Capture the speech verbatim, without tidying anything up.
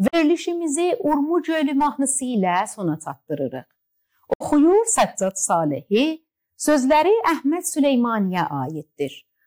Verilişimizi Urmu Gölü mahnısı ilə sona çatdırırıq. Oxuyur Səccad Salehi, sözləri Əhməd Süleymaniyə aiddir.